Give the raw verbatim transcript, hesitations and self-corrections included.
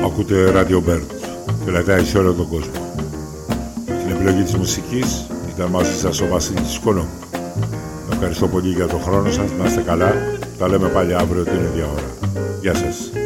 Ακούτε Radio Bird, πελατάει σε όλο τον κόσμο. Στην επιλογή της μουσικής ήταν μαζί σας ο Βασίλης Οικονόμου. Ευχαριστώ πολύ για τον χρόνο σας, να είστε καλά. Τα λέμε πάλι αύριο την ίδια ώρα. Γεια σας.